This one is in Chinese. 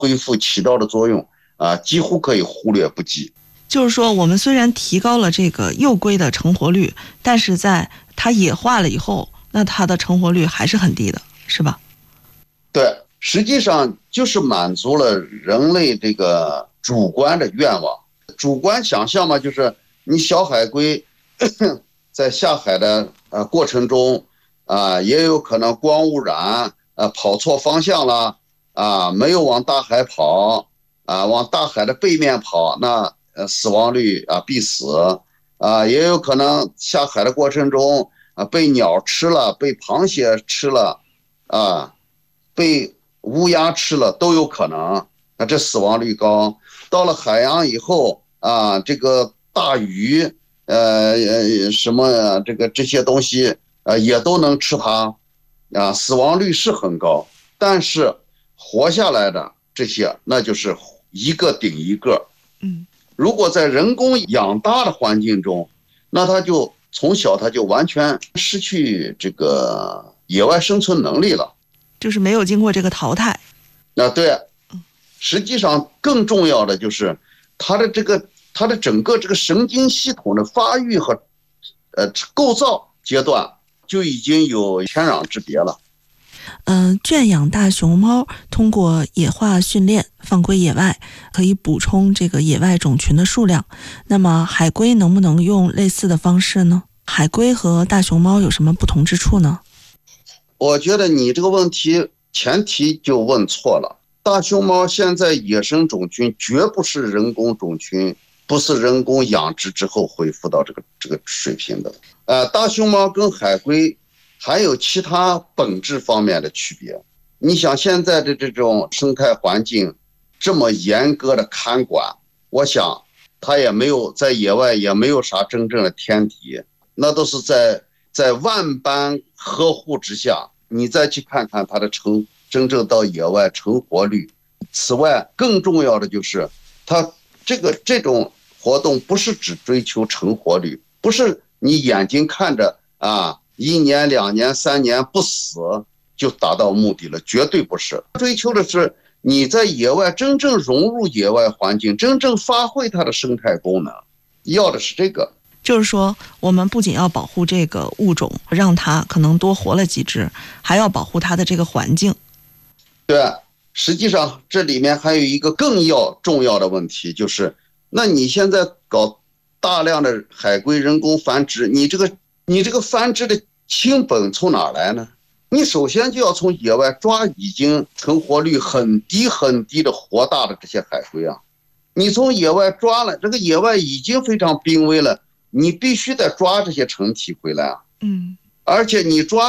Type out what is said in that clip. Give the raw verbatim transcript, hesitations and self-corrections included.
恢复起到的作用啊，几乎可以忽略不计。 就是说，我们虽然提高了这个幼龟的成活率，但是在它野化了以后，那它的成活率还是很低的，是吧？ 对，实际上就是满足了人类这个主观的愿望。主观想象嘛，就是你小海龟在下海的呃过程中啊，也有可能光污染，呃跑错方向了啊，没有往大海跑啊，往大海的背面跑，那呃死亡率啊必死啊，也有可能下海的过程中啊被鸟吃了，被螃蟹吃了啊，被乌鸦吃了都有可能，那这死亡率高。到了海洋以后啊，这个大鱼，呃呃什么这个这些东西，呃也都能吃它，啊，死亡率是很高，但是活下来的这些，那就是一个顶一个。 嗯， 如果在人工养大的环境中，那它就从小它就完全失去这个野外生存能力了。 就是没有经过这个淘汰。 啊，对，实际上更重要的就是它的这个它的整个这个神经系统的发育和呃构造阶段就已经有天壤之别了。 嗯、呃，圈养大熊猫通过野化训练放归野外，可以补充这个野外种群的数量。那么海龟能不能用类似的方式呢？海龟和大熊猫有什么不同之处呢？ 我觉得你这个问题前提就问错了。大熊猫现在野生种群绝不是人工种群，不是人工养殖之后恢复到这个这个水平的。呃，大熊猫跟海龟还有其他本质方面的区别。你想现在的这种生态环境这么严格的看管，我想它也没有在野外也没有啥真正的天敌，那都是在在万般呵护之下，你再去看看它的成真正到野外成活率。此外，更重要的就是它这个这种活动不是只追求成活率，不是你眼睛看着啊一年两年三年不死就达到目的了，绝对不是。追求的是你在野外真正融入野外环境，真正发挥它的生态功能，要的是这个。 就是说，我们不仅要保护这个物种，让它可能多活了几只，还要保护它的这个环境。 对，实际上这里面还有一个更要重要的问题，就是那你现在搞大量的海龟人工繁殖，你这个你这个繁殖的亲本从哪来呢？你首先就要从野外抓已经成活率很低很低的活大的这些海龟啊，你从野外抓了，这个野外已经非常濒危了，你必须得抓这些成体回来啊。 嗯， 而且你抓